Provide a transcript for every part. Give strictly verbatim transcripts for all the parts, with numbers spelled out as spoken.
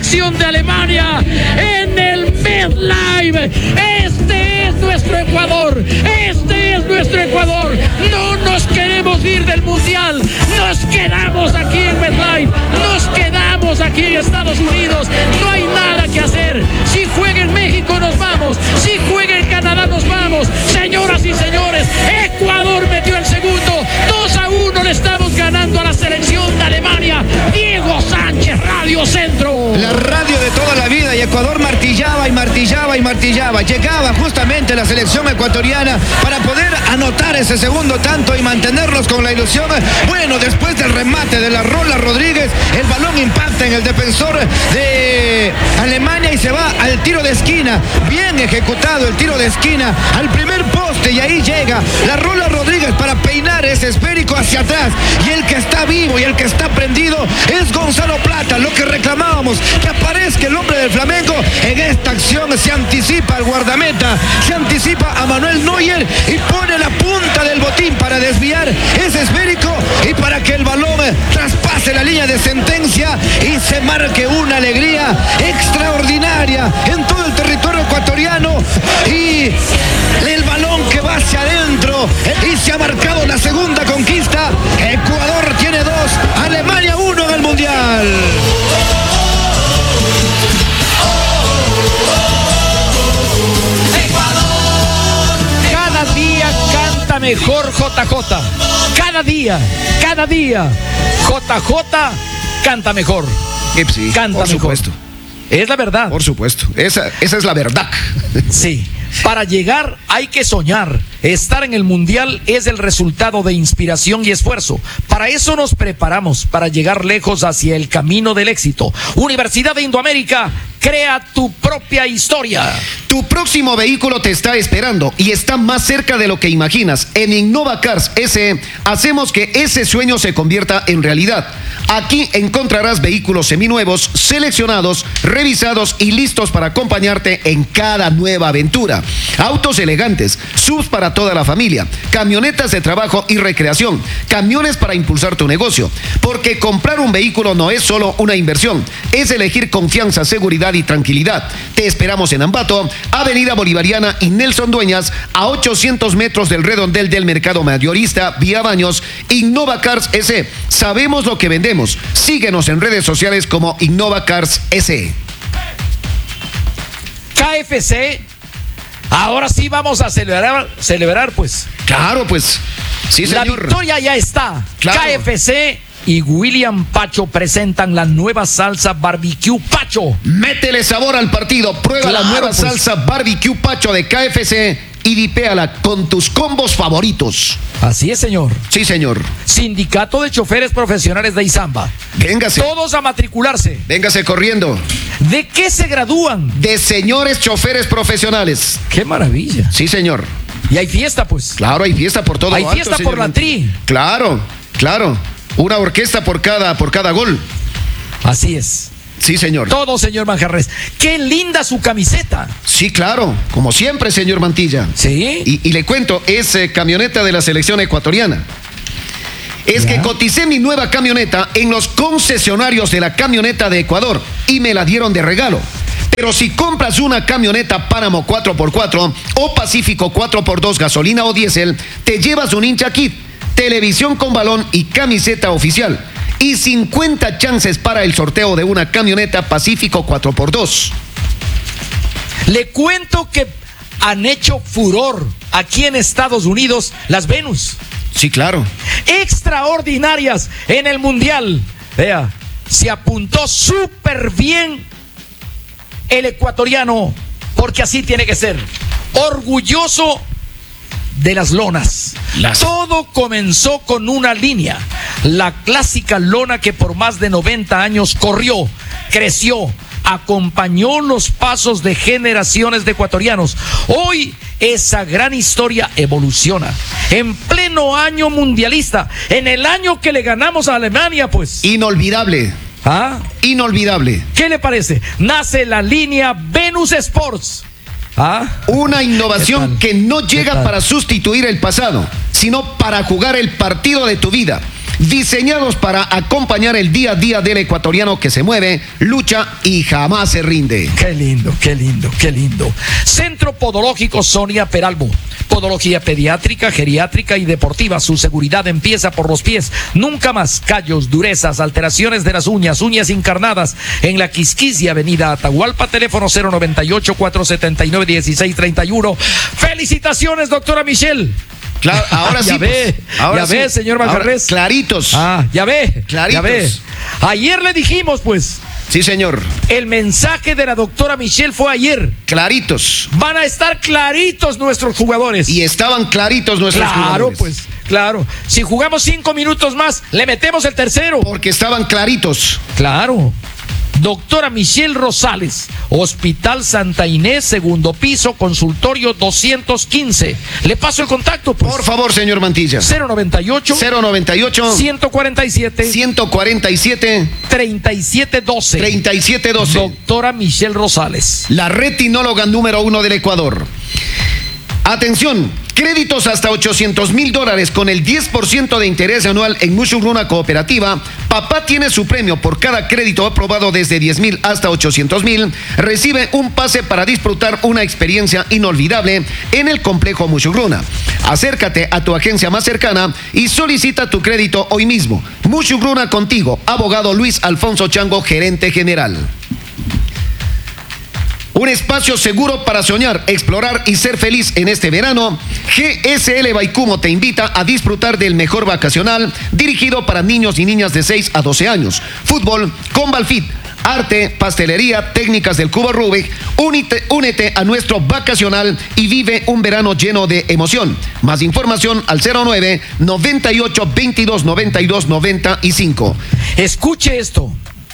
selección de Alemania en el MetLife. Este es nuestro Ecuador, este es nuestro Ecuador. No nos queremos ir del Mundial, nos quedamos aquí en MetLife, nos quedamos aquí en Estados Unidos. No hay nada que hacer. Si juega en México nos vamos, si juega en Canadá nos vamos. Señoras y señores, Ecuador metió el segundo, dos a uno le estamos ganando a la selección de Alemania. Diego Sánchez, Radio Centro. La radio de toda la vida, y Ecuador martillaba y martillaba y martillaba. Llegaba justamente la selección ecuatoriana para poder anotar ese segundo tanto y mantenerlos con la ilusión. Bueno, después del remate de la Rola Rodríguez, el balón impacta en el defensor de Alemania y se va al tiro de esquina. Bien ejecutado el tiro de esquina al primer poste, y ahí llega la Rola Rodríguez para peinar ese esférico hacia atrás. Y el que está vivo y el que está prendido es Gonzalo Plata. Lo que reclamábamos, que aparezca el hombre del Flamengo en esta acción. Se anticipa al guardameta, se anticipa a Manuel Neuer y pone la punta del botín para desviar ese esférico y para que el balón traspase la línea de sentencia y se marque una alegría extraordinaria en todo el territorio ecuatoriano. Y el balón que va hacia adentro y se ha marcado la segunda conquista. Ecuador tiene dos, Alemania uno en el Mundial. Cada día canta mejor J J. Cada día, cada día J J canta mejor. Sí, canta por mejor. Supuesto. Es la verdad. Por supuesto, esa, esa es la verdad. Sí, para llegar hay que soñar. Estar en el Mundial es el resultado de inspiración y esfuerzo. Para eso nos preparamos, para llegar lejos hacia el camino del éxito. Universidad de Indoamérica, crea tu propia historia. Tu próximo vehículo te está esperando y está más cerca de lo que imaginas. En Innova Cars S E hacemos que ese sueño se convierta en realidad. Aquí encontrarás vehículos seminuevos, seleccionados, revisados y listos para acompañarte en cada nueva aventura. Autos elegantes, subs para toda la familia, camionetas de trabajo y recreación, camiones para impulsar tu negocio. Porque comprar un vehículo no es solo una inversión, es elegir confianza, seguridad y tranquilidad. Te esperamos en Ambato, Avenida Bolivariana y Nelson Dueñas, a ochocientos metros del redondel del mercado mayorista, vía Baños. Innova Cars S E. Sabemos lo que vendemos. Síguenos en redes sociales como Innova Cars S E. K F C, ahora sí vamos a celebrar, celebrar pues. Claro, pues. Sí, señor. La victoria ya está. Claro. K F C y William Pacho presentan la nueva salsa barbecue Pacho. Métele sabor al partido. Prueba Claro, la nueva pues. salsa barbecue Pacho de K F C y dipéala con tus combos favoritos. Así es, señor. Sí, señor. Sindicato de Choferes Profesionales de Izamba. Véngase. Todos a matricularse. Véngase corriendo. ¿De qué se gradúan? De señores choferes profesionales. ¡Qué maravilla! Sí, señor. Y hay fiesta, pues. Claro, hay fiesta por todo Hay lo alto, fiesta señor por la Montes. tri. Claro, claro. Una orquesta por cada, por cada gol. Así es. Sí, señor. Todo, señor Manjarres. ¡Qué linda su camiseta! Sí, claro. Como siempre, señor Mantilla. Sí. Y, y le cuento, es eh, camioneta de la selección ecuatoriana. Es ¿Ya? que coticé mi nueva camioneta en los concesionarios de la camioneta de Ecuador y me la dieron de regalo. Pero si compras una camioneta Páramo cuatro por cuatro o Pacífico cuatro por dos gasolina o diésel, te llevas un hincha kit, televisión con balón y camiseta oficial. Y cincuenta chances para el sorteo de una camioneta Pacífico cuatro por dos. Le cuento que han hecho furor aquí en Estados Unidos las Venus. Sí, claro. Extraordinarias en el Mundial. Vea, se apuntó súper bien el ecuatoriano, porque así tiene que ser. Orgulloso de las lonas. Las... Todo comenzó con una línea, la clásica lona que por más de noventa años corrió, creció, acompañó los pasos de generaciones de ecuatorianos. Hoy esa gran historia evoluciona. En pleno año mundialista, en el año que le ganamos a Alemania, pues. Inolvidable. ¿Ah? Inolvidable. ¿Qué le parece? Nace la línea Venus Sports. ¿Ah? Una innovación ¿Qué tal? que no llega ¿Qué tal? para sustituir el pasado, sino para jugar el partido de tu vida. diseñados para acompañar el día a día del ecuatoriano que se mueve, lucha y jamás se rinde. Qué lindo, qué lindo, qué lindo. Centro Podológico Sonia Peralbo. Podología pediátrica, geriátrica y deportiva. Su seguridad empieza por los pies. Nunca más callos, durezas, alteraciones de las uñas, uñas encarnadas. En la Quisquisia, Avenida Atahualpa, teléfono cero noventa y ocho, cuatrocientos setenta y nueve, dieciséis treinta y uno. Felicitaciones, doctora Michelle. Claro, ahora sí. Ya ve, pues, ahora ya sí. ve, señor Manjarres. Claritos. Ah, ya ve, Claritos. ya ve. Ayer le dijimos, pues. Sí, señor. El mensaje de la doctora Michelle fue ayer. Claritos. Van a estar claritos nuestros jugadores. Y estaban claritos nuestros claro, jugadores. Claro, pues, claro. Si jugamos cinco minutos más, le metemos el tercero. Porque estaban claritos. Claro. Doctora Michelle Rosales, Hospital Santa Inés, segundo piso, consultorio doscientos quince. Le paso el contacto, pues. Por favor, señor Mantilla. cero noventa y ocho, cero noventa y ocho, ciento cuarenta y siete, ciento cuarenta y siete, treinta y siete doce. treinta y siete doce. Doctora Michelle Rosales. La retinóloga número uno del Ecuador. Atención, créditos hasta ochocientos mil dólares con el diez por ciento de interés anual en Mushuruna Cooperativa. Papá tiene su premio por cada crédito aprobado desde diez mil hasta ochocientos mil. Recibe un pase para disfrutar una experiencia inolvidable en el complejo Mushuruna. Acércate a tu agencia más cercana y solicita tu crédito hoy mismo. Mushuruna contigo, abogado Luis Alfonso Chango, gerente general. Un espacio seguro para soñar, explorar y ser feliz en este verano. G S L Baicumo te invita a disfrutar del mejor vacacional dirigido para niños y niñas de seis a doce años. Fútbol, Combalfit, arte, pastelería, técnicas del cubo Rubik. Únete, únete a nuestro vacacional y vive un verano lleno de emoción. Más información al cero nueve, noventa y ocho, veintidós, noventa y dos, noventa y cinco. Escuche esto.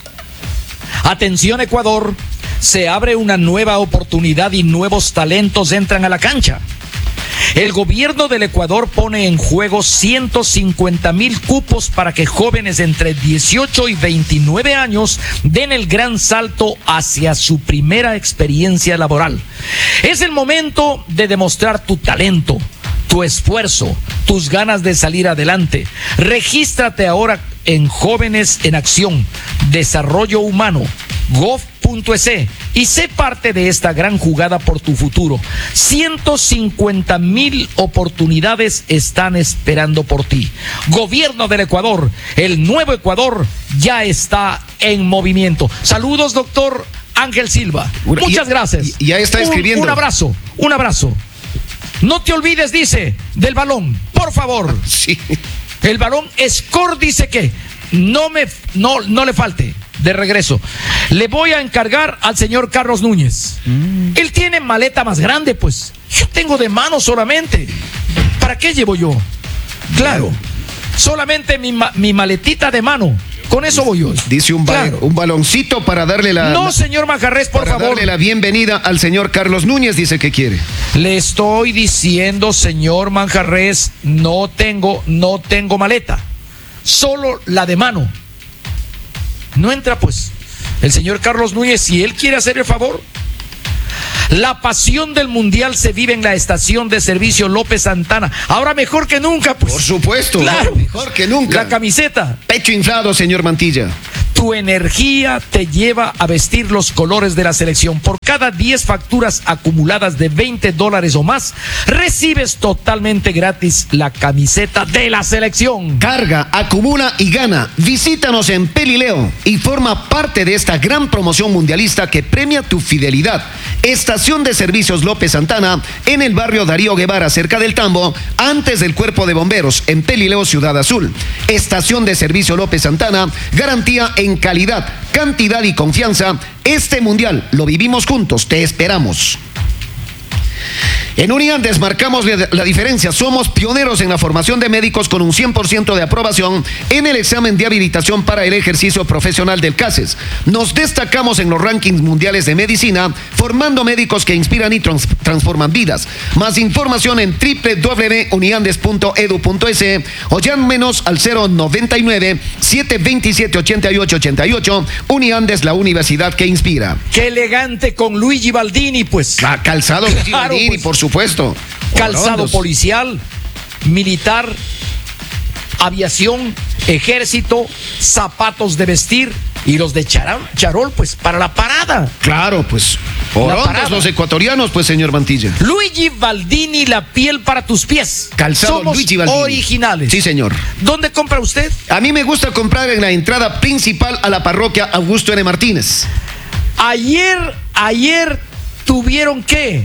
Atención, Ecuador. Se abre una nueva oportunidad y nuevos talentos entran a la cancha. El gobierno del Ecuador pone en juego ciento cincuenta mil cupos para que jóvenes entre dieciocho y veintinueve años den el gran salto hacia su primera experiencia laboral. Es el momento de demostrar tu talento, tu esfuerzo, tus ganas de salir adelante. Regístrate ahora en Jóvenes en Acción, Desarrollo Humano, gov punto es y sé parte de esta gran jugada por tu futuro. ciento cincuenta mil oportunidades están esperando por ti. Gobierno del Ecuador, el nuevo Ecuador ya está en movimiento. Saludos, doctor Ángel Silva. Muchas ya, gracias. Ya está escribiendo. Un, un abrazo, un abrazo. No te olvides, dice, del balón, por favor. Sí. El balón Score dice que no me no, no le falte. De regreso, le voy a encargar al señor Carlos Núñez. Mm. Él tiene maleta más grande, pues. Yo tengo de mano solamente. ¿Para qué llevo yo? Claro, solamente mi, mi maletita de mano. Con eso voy yo. Dice un, claro. un baloncito para darle la... No, señor Manjarres, por para favor. darle la bienvenida al señor Carlos Núñez, dice que quiere. Le estoy diciendo, señor Manjarres, no tengo, no tengo maleta. Solo la de mano. No entra, pues, el señor Carlos Núñez, si él quiere hacer el favor. La pasión del mundial se vive en la estación de servicio López Santana. Ahora mejor que nunca, pues. Por supuesto, claro, mejor que nunca. La camiseta. Pecho inflado, señor Mantilla. Tu energía te lleva a vestir los colores de la selección. Por cada diez facturas acumuladas de veinte dólares o más, recibes totalmente gratis la camiseta de la selección. Carga, acumula y gana. Visítanos en Pelileo y forma parte de esta gran promoción mundialista que premia tu fidelidad. Estación de Servicios López Santana, en el barrio Darío Guevara, cerca del Tambo, antes del Cuerpo de Bomberos, en Pelileo, Ciudad Azul. Estación de Servicio López Santana, garantía en calidad, cantidad y confianza. Este mundial lo vivimos juntos, te esperamos. En Uniandes marcamos la diferencia. Somos pioneros en la formación de médicos con un cien por ciento de aprobación en el examen de habilitación para el ejercicio profesional del CASES. Nos destacamos en los rankings mundiales de medicina, formando médicos que inspiran y trans transforman vidas. Más información en doble u doble u doble u punto uniandes punto edu punto es o llámenos al cero noventa y nueve, siete veintisiete, ochenta y ocho ochenta y ocho. Uniandes, la universidad que inspira. Qué elegante con Luigi Baldini, pues. Ah, calzado Luigi claro, Baldini, pues. por supuesto. Calzado Orondos. policial, militar, aviación, Ejército, zapatos de vestir y los de charol, charol pues para la parada. Claro, pues orondos los ecuatorianos, pues, señor Mantilla. Luigi Baldini, la piel para tus pies. Calzado Somos Luigi Baldini. Originales. Sí, señor. ¿Dónde compra usted? A mí me gusta comprar en la entrada principal a la parroquia Augusto N. Martínez. Ayer, ayer tuvieron que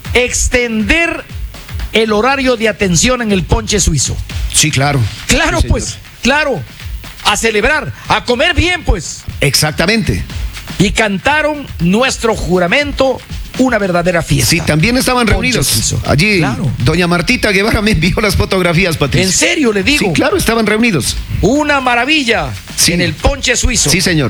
extender el horario de atención en el ponche suizo. Sí, claro. Claro, sí, pues, claro. A celebrar, a comer bien, pues. Exactamente. Y cantaron nuestro juramento, una verdadera fiesta. Sí, también estaban reunidos. Allí, claro. Doña Martita Guevara me envió las fotografías, Patricia. ¿En serio le digo? Sí, claro, estaban reunidos. Una maravilla, sí. En el ponche suizo. Sí, señor.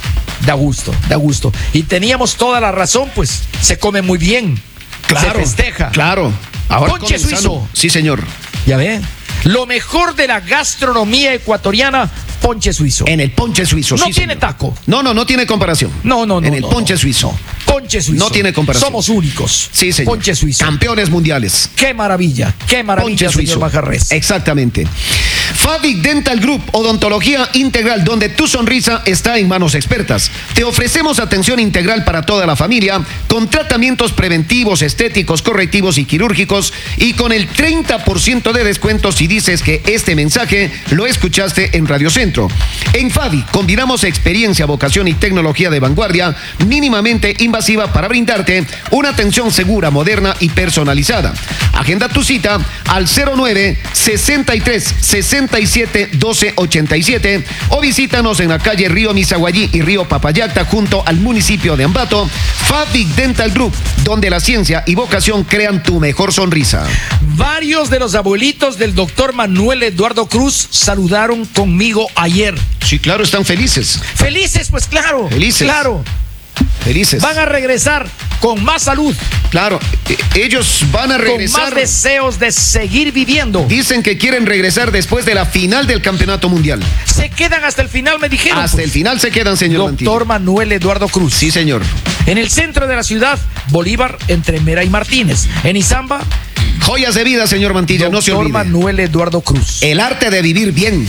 Da gusto, da gusto. Y teníamos toda la razón, pues, se come muy bien. Claro. Se festeja. Claro. Ahora ponche suizo. Sano. Sí, señor. Ya ven. Lo mejor de la gastronomía ecuatoriana, ponche suizo. En el ponche suizo, no sí, tiene señor. taco. No, no, no tiene comparación. No, no, no. En el no, ponche no. suizo. Ponche suizo. No tiene comparación. Somos únicos. Sí, señor. Ponche suizo. Campeones mundiales. Qué maravilla, qué maravilla, ponche suizo. Señor Manjarres. Exactamente. Favic Dental Group, odontología integral, donde tu sonrisa está en manos expertas. Te ofrecemos atención integral para toda la familia, con tratamientos preventivos, estéticos, correctivos y quirúrgicos, y con el treinta por ciento de descuento si dices que este mensaje lo escuchaste en Radio Centro. En Favic combinamos experiencia, vocación y tecnología de vanguardia, mínimamente invasiva, para brindarte una atención segura, moderna y personalizada. Agenda tu cita al cero nueve, sesenta y tres, sesenta y siete, doce, ochenta y siete o visítanos en la calle Río Misaguallí y Río Papayacta, junto al municipio de Ambato. Favic Dental Group, donde la ciencia y vocación crean tu mejor sonrisa. Varios de los abuelitos del doctor Manuel Eduardo Cruz saludaron conmigo ayer. Sí, claro, están felices. Felices, pues claro. Felices. Claro. Felices. Van a regresar con más salud. Claro, ellos van a regresar. Con más deseos de seguir viviendo. Dicen que quieren regresar después de la final del campeonato mundial. Se quedan hasta el final, me dijeron. Hasta pues. el final se quedan, señor Doctor Mantilla. Manuel Eduardo Cruz. Sí, señor. En el centro de la ciudad, Bolívar, entre Mera y Martínez. En Izamba, joyas de vida, señor Mantilla, Doctor no se olvide. Manuel Eduardo Cruz. El arte de vivir bien.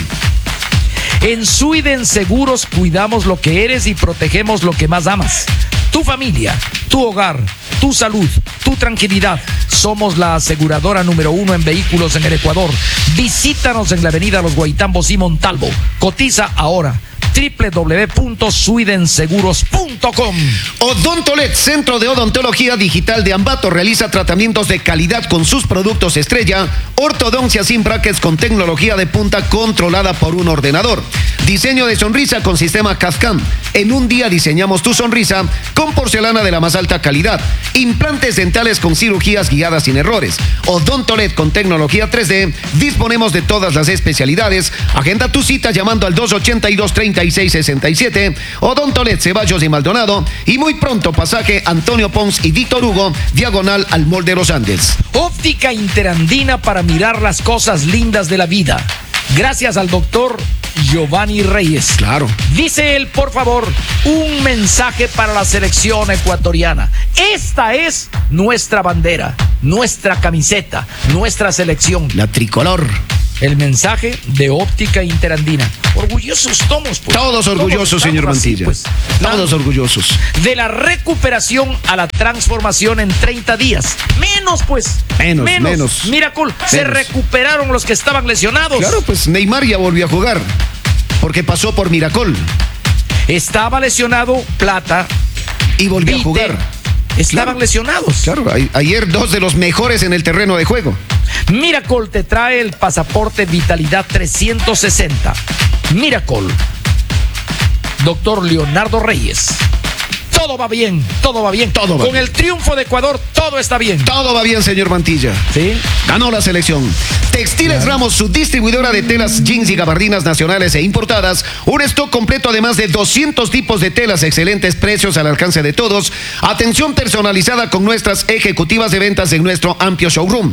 En Suiden Seguros cuidamos lo que eres y protegemos lo que más amas. Tu familia, tu hogar, tu salud, tu tranquilidad. Somos la aseguradora número uno en vehículos en el Ecuador. Visítanos en la avenida Los Guaitambo y Montalvo. Cotiza ahora. doble u doble u doble u punto suiden seguros punto com. Odontolet, centro de odontología digital de Ambato, realiza tratamientos de calidad con sus productos estrella, ortodoncia sin brackets con tecnología de punta controlada por un ordenador, diseño de sonrisa con sistema C A D/CAM. En un día diseñamos tu sonrisa con porcelana de la más alta calidad, implantes dentales con cirugías guiadas sin errores. Odontolet con tecnología tres D, disponemos de todas las especialidades. Agenda tu cita llamando al dos ochenta y dos, treinta y seis sesenta y siete. Odontolet, Ceballos y Maldonado, y muy pronto pasaje Antonio Pons y Víctor Hugo, diagonal al Mall de los Andes. Óptica Interandina, para mirar las cosas lindas de la vida. Gracias al doctor Giovanni Reyes. Claro. Dice él, por favor, un mensaje para la selección ecuatoriana. Esta es nuestra bandera, nuestra camiseta, nuestra selección. La tricolor. El mensaje de Óptica Interandina. Orgullosos somos, pues. Todos orgullosos, Todos señor Mantilla. Así, pues. Todos orgullosos. De la recuperación a la transformación en treinta días. Menos, pues. Menos, menos. menos. Miracle, menos. Se recuperaron los que estaban lesionados. Claro, pues Neymar ya volvió a jugar. Porque pasó por Miracol. Estaba lesionado Plata. Y volvió Vite, a jugar. Estaban claro. lesionados. Claro, a- ayer dos de los mejores en el terreno de juego. Miracle te trae el pasaporte Vitalidad trescientos sesenta. Miracle. Doctor Leonardo Reyes. Todo va bien, todo va bien. Todo va Con bien. el triunfo de Ecuador, todo está bien. Todo va bien, señor Mantilla. ¿Sí? Ganó la selección. Textiles Ramos, su distribuidora de telas, jeans y gabardinas nacionales e importadas. Un stock completo de más de doscientos tipos de telas, excelentes precios al alcance de todos. Atención personalizada con nuestras ejecutivas de ventas en nuestro amplio showroom.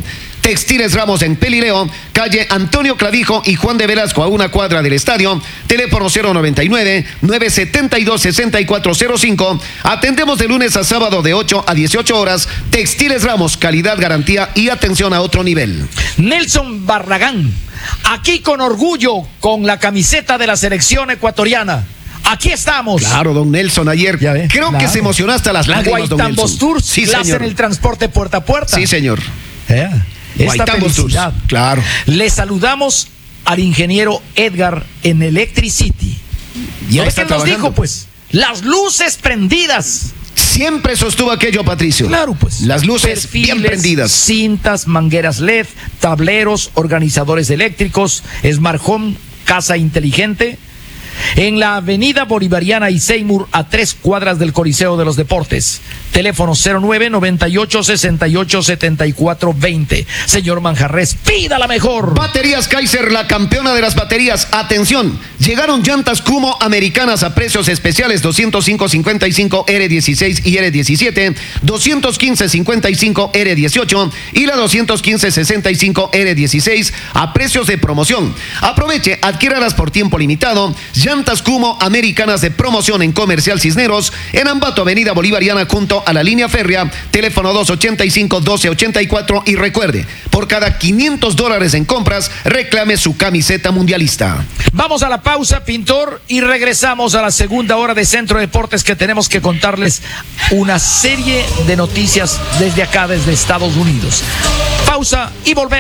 Textiles Ramos en Pelileo, calle Antonio Clavijo y Juan de Velasco, a una cuadra del estadio. Teléfono cero noventa y nueve, nueve setenta y dos, sesenta y cuatro cero cinco. Atendemos de lunes a sábado de ocho a dieciocho horas. Textiles Ramos, calidad, garantía y atención a otro nivel. Nelson Barragán, aquí con orgullo, con la camiseta de la selección ecuatoriana. Aquí estamos. Claro, don Nelson, ayer creo claro. que se emocionó hasta las lágrimas, don Nelson. Tours, sí, hacen el transporte puerta a puerta. Sí, señor. Eh, esta felicidad. Tours, claro. Le saludamos al ingeniero Edgar en Electricity. Y es que nos dijo, pues, las luces prendidas. Siempre sostuvo aquello, Patricio. Claro, pues. Las luces Perfiles, bien prendidas. Cintas, mangueras L E D, tableros, organizadores eléctricos, Smart Home, casa inteligente. En la avenida Bolivariana y Seymour, a tres cuadras del Coliseo de los Deportes. Teléfono cero nueve, noventa y ocho, sesenta y ocho, setenta y cuatro veinte. Señor Manjarres, pida la mejor. Baterías Kaiser, la campeona de las baterías. Atención, llegaron llantas Kumo americanas a precios especiales: doscientos cinco cincuenta y cinco R dieciséis y R diecisiete, doscientos quince cincuenta y cinco R dieciocho y la doscientos quince sesenta y cinco R dieciséis a precios de promoción. Aproveche, adquiéralas por tiempo limitado. Llantas Kumo americanas de promoción en Comercial Cisneros, en Ambato, avenida Bolivariana, junto a la línea férrea. Teléfono dos ochenta y cinco, doce ochenta y cuatro. Y recuerde, por cada quinientos dólares en compras, reclame su camiseta mundialista. Vamos a la pausa, Pintor, y regresamos a la segunda hora de Centro Deportes, que tenemos que contarles una serie de noticias desde acá, desde Estados Unidos. Pausa y volvemos.